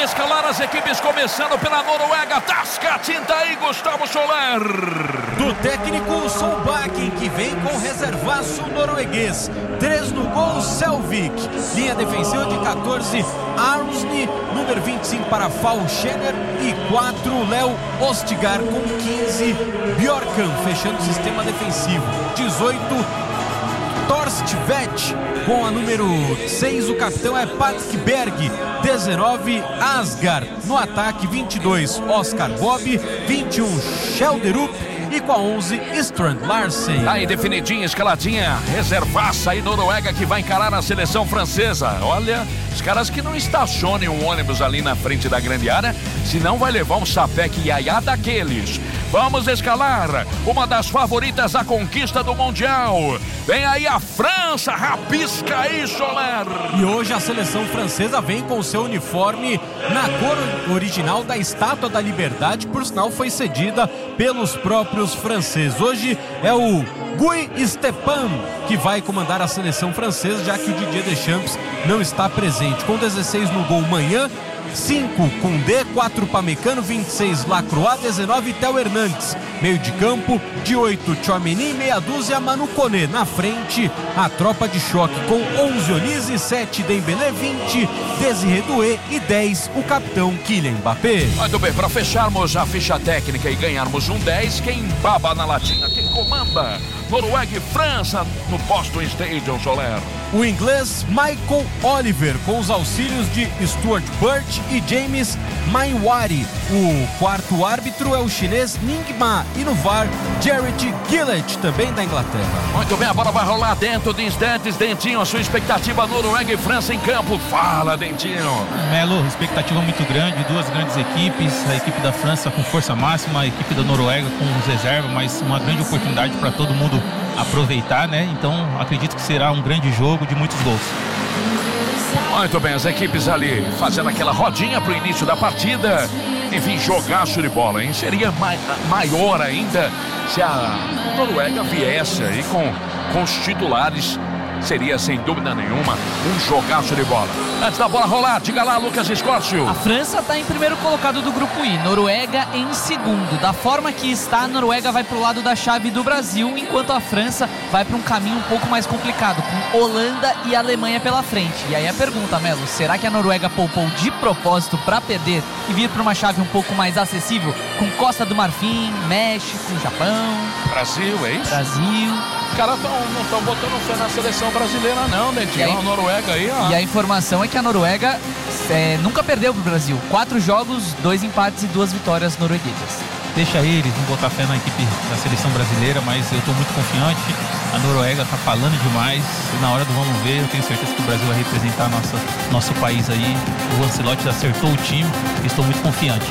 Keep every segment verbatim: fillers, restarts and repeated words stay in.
escalar as equipes, começando pela Noruega. Tasca a tinta aí, Gustavo Soler. Do técnico Solbakken, que vem com reservaço norueguês. Três no gol, Selvik. Linha defensiva de catorze, Armsny. Número vinte e cinco para Falschener. E quatro, Léo Ostigar com quinze. Bjorkan fechando o sistema defensivo. dezoito, Torstvedt com a número seis, o capitão é Patrick Berg. dezenove, Asgar no ataque. vinte e dois, Oscar Bob. vinte e um, Schelderup. E com a onze, Strand Larsen. Aí definidinha, escaladinha, reservaça aí Noruega, que vai encarar a seleção francesa. Olha, os caras que não estacionem um ônibus ali na frente da grande área, senão vai levar um sapeque iaiá daqueles. Vamos escalar uma das favoritas à conquista do Mundial. Vem aí a França, rabisca aí, Soler. E hoje a seleção francesa vem com seu uniforme na cor original da Estátua da Liberdade, que por sinal foi cedida pelos próprios franceses. Hoje é o Guy Stepan que vai comandar a seleção francesa, já que o Didier Deschamps não está presente. Com dezesseis no gol, Manhã. cinco, Koundé, quatro, Pamecano, vinte e seis, Lacroix, dezenove, Theo Hernandes. Meio de campo, de oito, Tchouaméni, meia dúzia, Manu Koné. Na frente, a tropa de choque com onze, Olise, sete, Dembélé, vinte, Désiré Doué e dez, o capitão Kylian Mbappé. Muito bem, para fecharmos a ficha técnica e ganharmos um dez, quem baba na latinha, quem comanda Noruega e França no Boston Stadium, Soler? O inglês Michael Oliver, com os auxílios de Stuart Burt e James Maiwari. O quarto árbitro é o chinês Ning Ma. E no V A R, Jarrett Gillett, também da Inglaterra. Muito bem, a bola vai rolar dentro de instantes. Dentinho, a sua expectativa, Noruega e França em campo. Fala, Dentinho. Melo, expectativa muito grande, duas grandes equipes. A equipe da França com força máxima, a equipe da Noruega com reserva, mas uma grande oportunidade para todo mundo aproveitar, né? Então acredito que será um grande jogo de muitos gols. Muito bem, as equipes ali fazendo aquela rodinha pro início da partida. Enfim, jogaço de bola, hein? Seria mai- maior ainda se a Noruega viesse aí com, com os titulares. Seria, sem dúvida nenhuma, um jogaço de bola. Antes da bola rolar, diga lá, Lucas Escócio. A França está em primeiro colocado do grupo I, Noruega em segundo. Da forma que está, a Noruega vai para o lado da chave do Brasil, enquanto a França vai para um caminho um pouco mais complicado, com Holanda e Alemanha pela frente. E aí a pergunta, Melo, será que a Noruega poupou de propósito para perder e vir para uma chave um pouco mais acessível, com Costa do Marfim, México, Japão? Brasil, é isso? Brasil. Os caras tão, não estão botando fé na seleção brasileira não, Dentinho. A Noruega aí, ó. E a informação é que a Noruega é, nunca perdeu pro Brasil. Quatro jogos, dois empates e duas vitórias norueguesas. Deixa eles, não botar fé na equipe da seleção brasileira, mas eu estou muito confiante. A Noruega está falando demais. E na hora do vamos ver, eu tenho certeza que o Brasil vai representar nossa, nosso país aí. O Ancelotti acertou o time e estou muito confiante.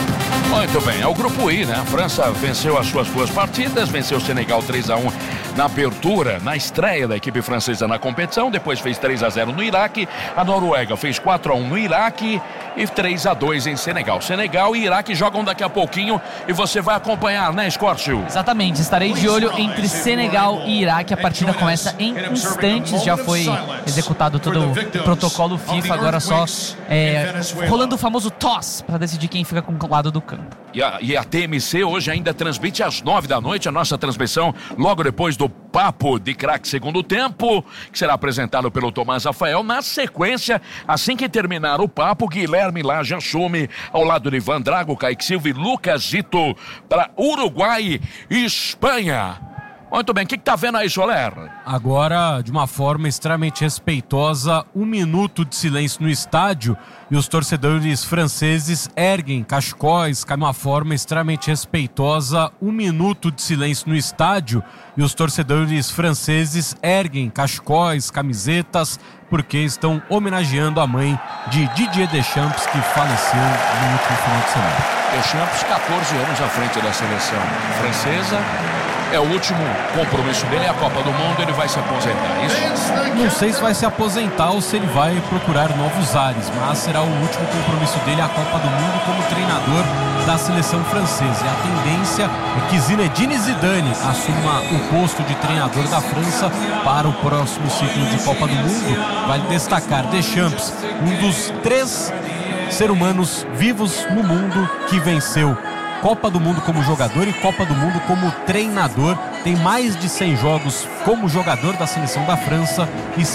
Muito bem, é o grupo I, né? A França venceu as suas duas partidas, venceu o Senegal três a um na abertura, na estreia da equipe francesa na competição, depois fez três a zero no Iraque, a Noruega fez quatro a um no Iraque e três a dois em Senegal. Senegal e Iraque jogam daqui a pouquinho e você vai acompanhar, né, Escórcio? Exatamente, estarei de olho entre Senegal e Iraque. A partida começa em instantes, já foi executado todo o protocolo FIFA, agora só é, rolando o famoso toss para decidir quem fica com o lado do campo. E a, e a T M C hoje ainda transmite às nove da noite a nossa transmissão, logo depois do Papo de Craque Segundo Tempo, que será apresentado pelo Tomás Rafael. Na sequência, assim que terminar o papo, Guilherme Lage assume ao lado de Ivan Drago, Kaique Silva e Lucas Zito para Uruguai e Espanha. Muito bem, o que está vendo aí, Soler? Agora, de uma forma extremamente respeitosa, um minuto de silêncio no estádio e os torcedores franceses erguem cachecóis, de uma forma extremamente respeitosa, um minuto de silêncio no estádio e os torcedores franceses erguem cachecóis, camisetas, porque estão homenageando a mãe de Didier Deschamps, que faleceu no último final de semana. Deschamps, catorze anos à frente da seleção francesa. É o último compromisso dele, é a Copa do Mundo, ele vai se aposentar, isso? Não sei se vai se aposentar ou se ele vai procurar novos ares, mas será o último compromisso dele, a Copa do Mundo, como treinador da seleção francesa. E a tendência é que Zinedine Zidane assuma o posto de treinador da França para o próximo ciclo de Copa do Mundo. Vale destacar Deschamps, um dos três seres humanos vivos no mundo que venceu Copa do Mundo como jogador e Copa do Mundo como treinador. Tem mais de cem jogos como jogador da seleção da França e